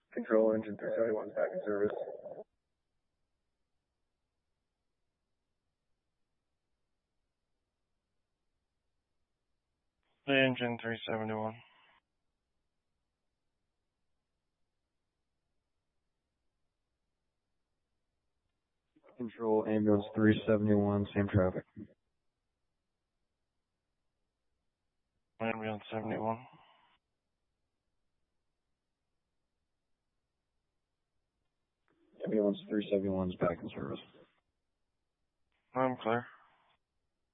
Control engine 371 is back in service. Engine 371. Control ambulance 371, same traffic. Ambulance 71. Ambulance 371 is back in service. I'm clear.